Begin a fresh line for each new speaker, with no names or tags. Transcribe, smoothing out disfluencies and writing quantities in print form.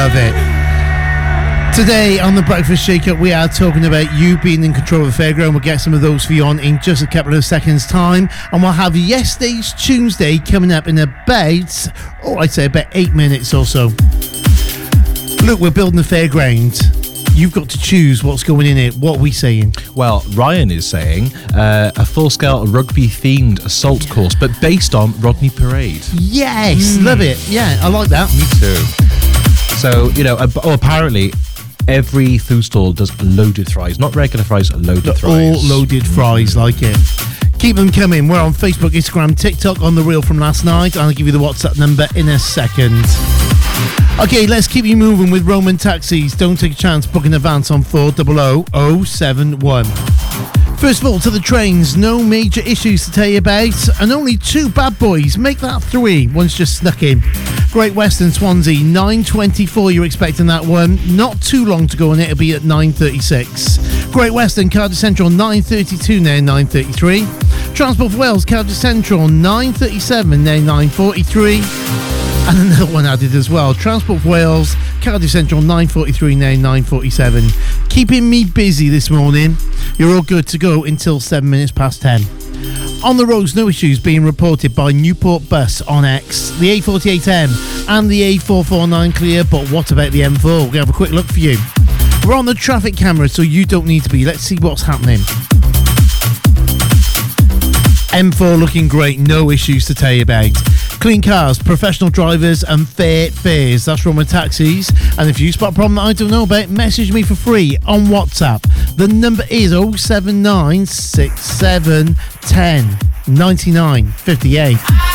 love it. Today on the Breakfast Shake-Up, we are talking about you being in control of the fairground. We'll get some of those for you on in just a couple of seconds' time. And we'll have yesterday's Tuesday coming up in about, I'd say about 8 minutes or so. Look, we're building the fairground. You've got to choose what's going in it. What are we saying?
Well, Ryan is saying a full-scale rugby-themed assault course, but based on Rodney Parade.
Yes, love it. Yeah, I like that.
Me too. So, apparently every food stall does loaded fries. Not regular fries, loaded fries.
All loaded fries, like it. Keep them coming. We're on Facebook, Instagram, TikTok, on The Reel from last night. I'll give you the WhatsApp number in a second. Okay, let's keep you moving with Roman Taxis. Don't take a chance. Book in advance on 400-071. First of all, to the trains. No major issues to tell you about. And only 2 bad boys. Make that 3. One's just snuck in. Great Western Swansea, 9:24. You're expecting that one. Not too long to go on it. It'll be at 9:36. Great Western, Cardiff Central, 9:32. Now 9:33. Transport for Wales, Cardiff Central, 9:37. Now 9:43. And another one added as well. Transport for Wales, Cardiff Central, 9:43, now 9:47. Keeping me busy this morning. You're all good to go until 7 minutes past 10. On the roads, no issues being reported by Newport Bus on X. The A48M and the A449 clear, but what about the M4? We're going to have a quick look for you. We're on the traffic camera, so you don't need to be. Let's see what's happening. M4 looking great, no issues to tell you about. Clean cars, professional drivers and fair fares. That's Roman Taxis. And if you spot a problem that I don't know about, message me for free on WhatsApp. The number is 079 67 10 99 58.